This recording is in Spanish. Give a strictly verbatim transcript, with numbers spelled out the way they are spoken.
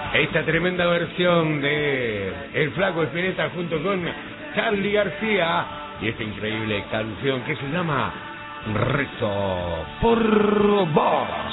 esta tremenda versión de El Flaco Espineta junto con Charly García y esta increíble canción que se llama Rezo por Vos.